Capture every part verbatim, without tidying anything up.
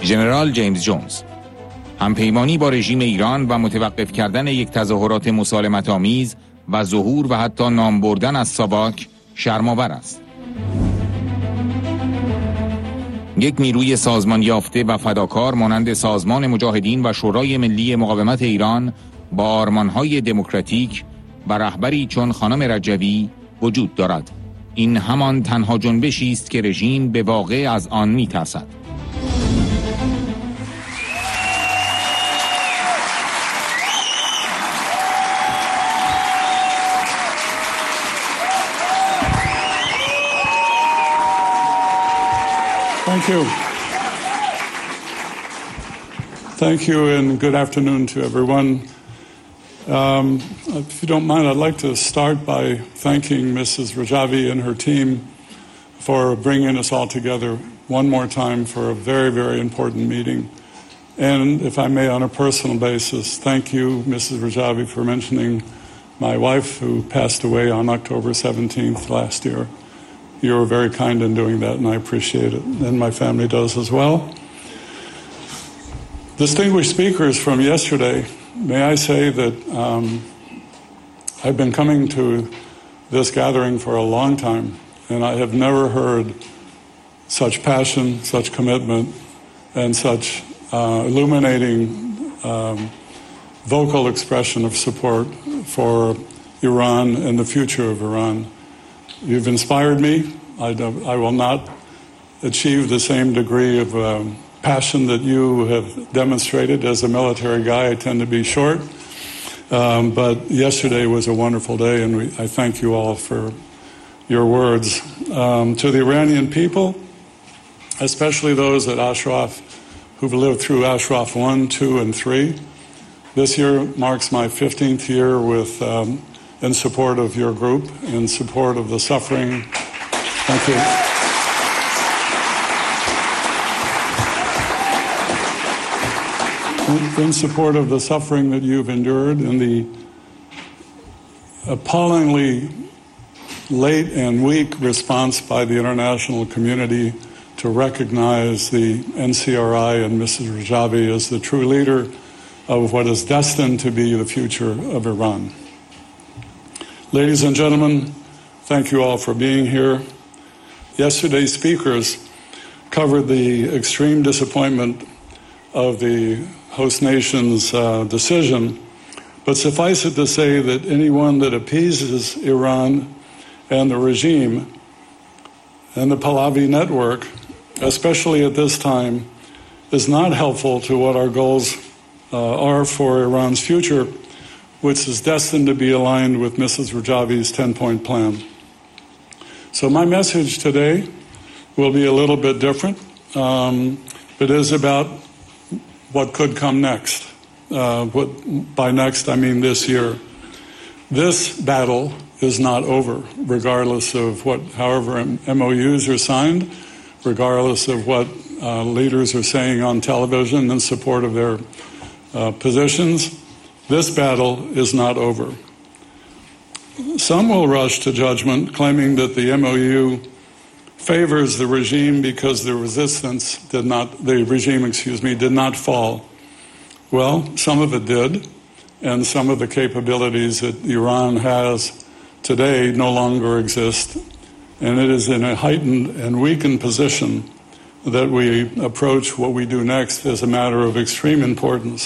ژنرال جیمز جونز. همپیمانی با رژیم ایران و متوقف کردن یک تظاهرات مسالمت‌آمیز و ظهور و حتی نام بردن از ساواک شرم‌آور است. یک نیروی سازمان یافته و فداکار مانند سازمان مجاهدین و شورای ملی مقاومت ایران با آرمان‌های دموکراتیک و رهبری چون خانم رجوی وجود دارد. این همان تنها جنبشی است که رژیم به واقع از آن می‌ترسد. Thank you. Thank you and good afternoon to everyone. Um, if you don't mind, I'd like to start by thanking Missus Rajavi and her team for bringing us all together one more time for a very, very important meeting. And if I may, on a personal basis, thank you, Missus Rajavi, for mentioning my wife who passed away on October seventeenth last year. You were very kind in doing that, and I appreciate it, and my family does as well. Distinguished speakers from yesterday, may I say that um, I've been coming to this gathering for a long time, and I have never heard such passion, such commitment, and such uh, illuminating um, vocal expression of support for Iran and the future of Iran. You've inspired me. I, I will not achieve the same degree of um, passion that you have demonstrated. As a military guy, I tend to be short. Um, but yesterday was a wonderful day, and we, I thank you all for your words. Um, to the Iranian people, especially those at Ashraf who've lived through Ashraf one, two, and three, this year marks my fifteenth year with um, in support of your group, in support of the suffering. Thank you. In support of the suffering that you've endured and the appallingly late and weak response by the international community to recognize the N C R I and Missus Rajavi as the true leader of what is destined to be the future of Iran. Ladies and gentlemen, thank you all for being here. Yesterday's speakers covered the extreme disappointment of the host nation's uh, decision, but suffice it to say that anyone that appeases Iran and the regime and the Pahlavi network, especially at this time, is not helpful to what our goals uh, are for Iran's future, which is destined to be aligned with Missus Rajavi's ten-point plan. So my message today will be a little bit different. Um, it is about what could come next. Uh, what, by next, I mean this year. This battle is not over, regardless of what, however M O Us are signed, regardless of what uh, leaders are saying on television in support of their uh, positions. This battle is not over. Some will rush to judgment, claiming that the M O U favors the regime because the resistance did not, the regime, excuse me, did not fall. Well, some of it did, and some of the capabilities that Iran has today no longer exist, and it is in a heightened and weakened position that we approach what we do next as a matter of extreme importance.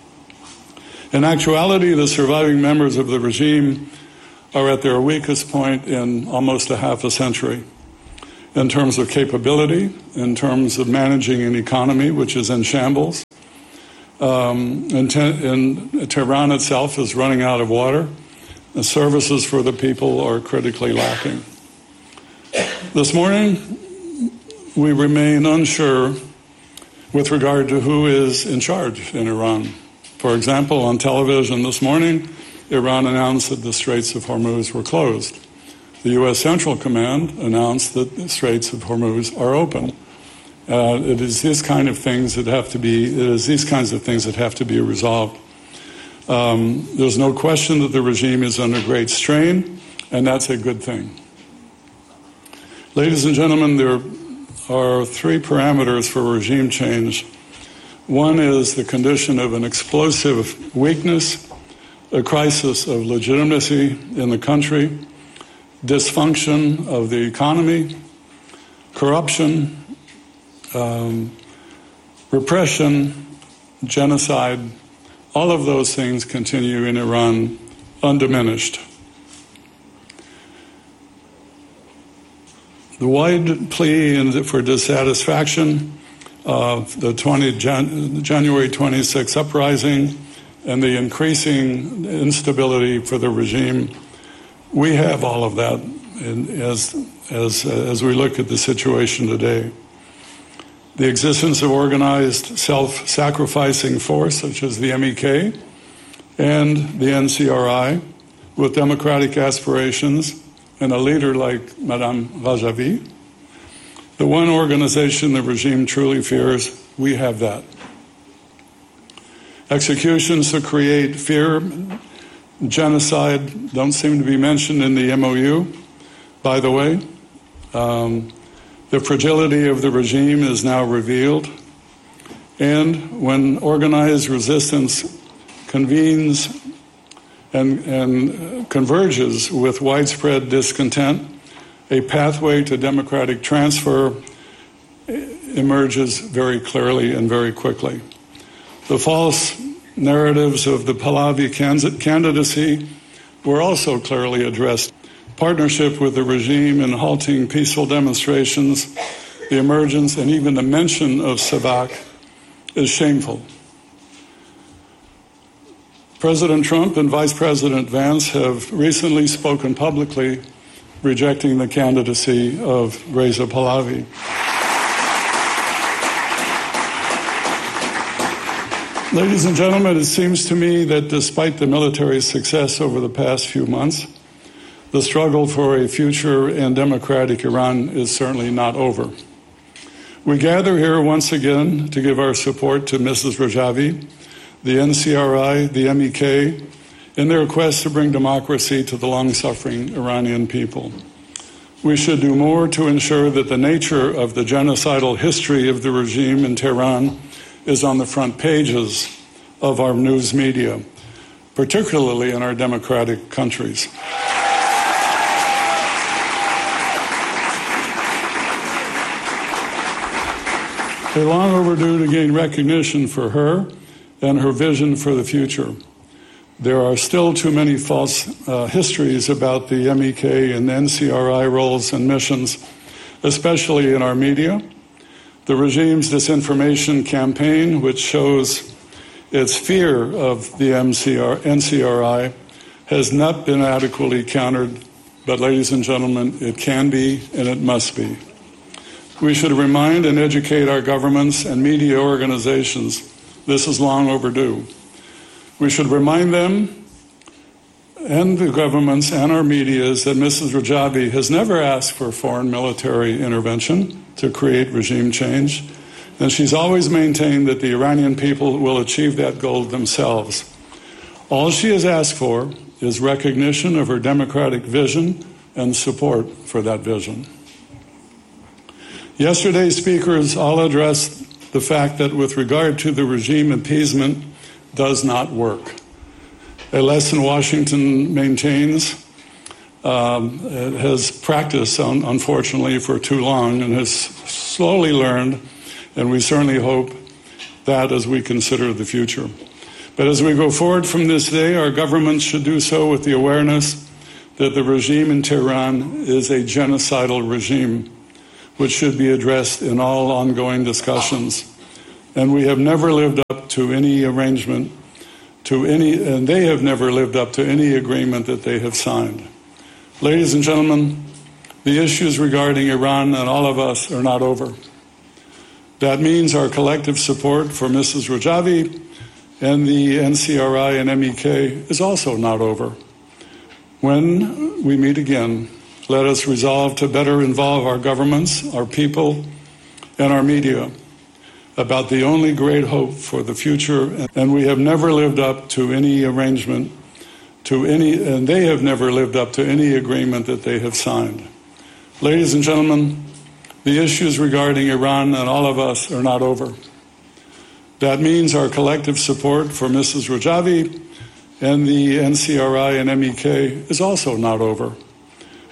In actuality, the surviving members of the regime are at their weakest point in almost a half a century, in terms of capability, in terms of managing an economy which is in shambles. Um, and, te- and Tehran itself is running out of water. The services for the people are critically lacking. This morning, we remain unsure with regard to who is in charge in Iran. For example, on television this morning, Iran announced that the Straits of Hormuz were closed. The U S Central Command announced that the Straits of Hormuz are open. Uh, it is these kind of things that have to be. It is these kinds of things that have to be resolved. Um, there's no question that the regime is under great strain, and that's a good thing. Ladies and gentlemen, there are three parameters for regime change One is the condition of an explosive weakness, a crisis of legitimacy in the country, dysfunction of the economy, corruption, um, repression, genocide. All of those things continue in Iran undiminished. The wide plea in, for dissatisfaction of the twenty, Jan, January twenty-sixth uprising and the increasing instability for the regime, we have all of that in, as, as, as we look at the situation today. The existence of organized self-sacrificing force such as the M E K and the N C R I with democratic aspirations and a leader like Madame Rajavi, the one organization the regime truly fears, we have that. Executions to create fear, genocide don't seem to be mentioned in the M O U, by the way. Um, the fragility of the regime is now revealed. And when organized resistance convenes and, and converges with widespread discontent, a pathway to democratic transfer emerges very clearly and very quickly. The false narratives of the Pahlavi candidacy were also clearly addressed. Partnership with the regime in halting peaceful demonstrations, the emergence and even the mention of Savak is shameful. President Trump and Vice President Vance have recently spoken publicly rejecting the candidacy of Reza Pahlavi. Ladies and gentlemen, it seems to me that despite the military success over the past few months, the struggle for a future and democratic Iran is certainly not over. We gather here once again to give our support to Missus Rajavi, the N C R I, the M E K, in their quest to bring democracy to the long-suffering Iranian people. We should do more to ensure that the nature of the genocidal history of the regime in Tehran is on the front pages of our news media, particularly in our democratic countries. They're long overdue to gain recognition for her and her vision for the future. There are still too many false uh, histories about the M E K and N C R I roles and missions, especially in our media. The regime's disinformation campaign, which shows its fear of the N C R I, has not been adequately countered, but ladies and gentlemen, it can be and it must be. We should remind and educate our governments and media organizations this is long overdue. We should remind them and the governments and our medias that Missus Rajavi has never asked for foreign military intervention to create regime change, and she's always maintained that the Iranian people will achieve that goal themselves. All she has asked for is recognition of her democratic vision and support for that vision. Yesterday's speakers all addressed the fact that with regard to the regime, appeasement does not work. A lesson Washington maintains, um, has practiced, un- unfortunately, for too long and has slowly learned, and we certainly hope that as we consider the future. But as we go forward from this day, our governments should do so with the awareness that the regime in Tehran is a genocidal regime, which should be addressed in all ongoing discussions. And we have never lived up to any arrangement, to any, and they have never lived up to any agreement that they have signed. Ladies and gentlemen, the issues regarding Iran and all of us are not over. That means our collective support for Missus Rajavi and the N C R I and M E K is also not over. When we meet again, let us resolve to better involve our governments, our people, and our media about the only great hope for the future. And we have never lived up to any arrangement, to any, and they have never lived up to any agreement that they have signed. Ladies and gentlemen, the issues regarding Iran and all of us are not over. That means our collective support for Missus Rajavi and the N C R I and M E K is also not over.